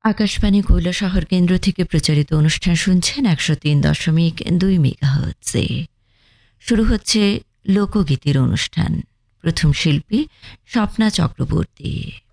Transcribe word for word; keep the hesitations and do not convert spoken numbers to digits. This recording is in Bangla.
আকাশবাণী কৈলাসহর কেন্দ্র থেকে প্রচারিত অনুষ্ঠান শুনছেন একশো তিন দশমিক দুই মেগাহার্টজে। শুরু হচ্ছে লোকগীতির অনুষ্ঠান। প্রথম শিল্পী স্বপ্না চক্রবর্তী।